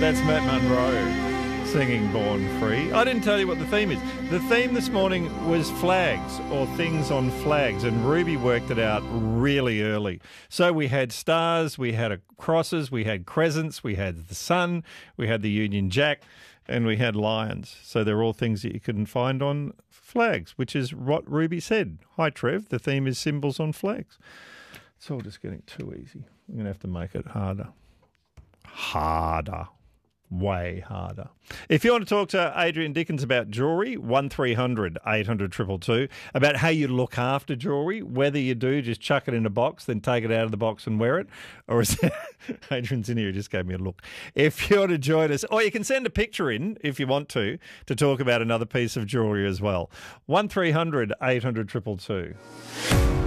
That's Matt Monro singing Born Free. I didn't tell you what the theme is. The theme this morning was flags or things on flags, and Ruby worked it out really early. So we had stars, we had crosses, we had crescents, we had the sun, we had the Union Jack, and we had lions. So they're all things that you couldn't find on flags, which is what Ruby said. Hi, Trev. The theme is symbols on flags. It's all just getting too easy. I'm going to have to make it harder. Harder. Way harder. If you want to talk to Adrian Dickens about jewellery, 1300 800 222, about how you look after jewellery, whether you do, just chuck it in a box, then take it out of the box and wear it, or is it, Adrian's in here, he just gave me a look. If you want to join us, or you can send a picture in if you want to talk about another piece of jewellery as well. 1300 800 222.